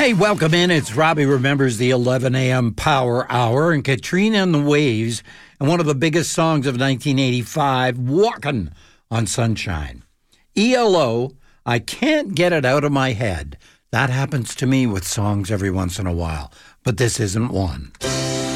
Hey, welcome in. It's Robbie Remembers the 11 a.m. Power Hour and Katrina and the Waves and one of the biggest songs of 1985, Walkin' on Sunshine. ELO, I can't get it out of my head. That happens to me with songs every once in a while, but this isn't one.